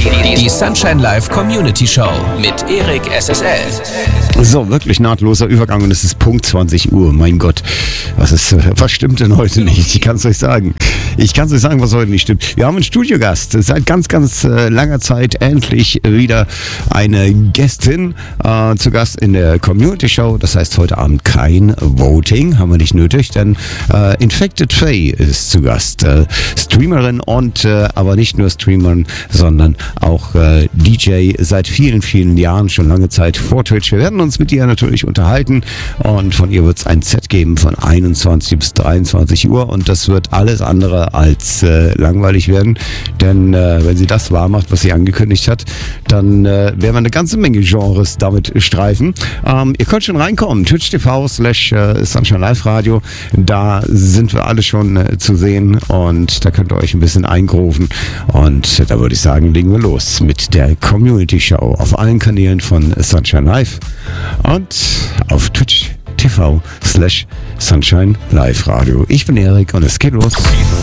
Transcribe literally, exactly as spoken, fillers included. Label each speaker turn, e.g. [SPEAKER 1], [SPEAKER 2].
[SPEAKER 1] Die, die Sunshine Live Community Show mit Erik S S L.
[SPEAKER 2] So, wirklich nahtloser Übergang und es ist Punkt zwanzig Uhr. Mein Gott, was, ist, was stimmt denn heute nicht? Ich kann es euch sagen. Ich kann es euch sagen, was heute nicht stimmt. Wir haben einen Studiogast. Seit ganz, ganz äh, langer Zeit endlich wieder eine Gästin äh, zu Gast in der Community Show. Das heißt, heute Abend kein Voting. Haben wir nicht nötig, denn äh, Infected Faye ist zu Gast. Äh, Streamerin und äh, aber nicht nur Streamerin, sondern auch äh, D J seit vielen, vielen Jahren, schon lange Zeit vor Twitch. Wir werden uns mit ihr natürlich unterhalten und von ihr wird es ein Set geben von einundzwanzig bis dreiundzwanzig Uhr und das wird alles andere als äh, langweilig werden, denn äh, wenn sie das wahr macht, was sie angekündigt hat, dann äh, werden wir eine ganze Menge Genres damit streifen. Ähm, ihr könnt schon reinkommen, twitch punkt t v slash Sunshine Live Radio, da sind wir alle schon äh, zu sehen und da könnt ihr euch ein bisschen eingrooven und da würde ich sagen, legen wir los mit der Community Show auf allen Kanälen von Sunshine Live und auf twitch punkt t v slash Sunshine Live Radio. Ich bin Erik und es geht los.